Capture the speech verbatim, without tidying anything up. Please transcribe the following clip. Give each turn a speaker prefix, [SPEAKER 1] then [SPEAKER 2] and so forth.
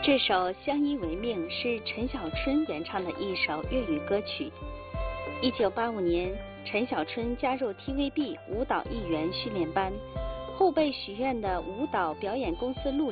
[SPEAKER 1] 这首《相依为命》是陈小春原唱的一首粤语歌曲。一九八五年，陈小春加入 T V B 舞蹈艺员训练班，后被许愿的舞蹈表演公司录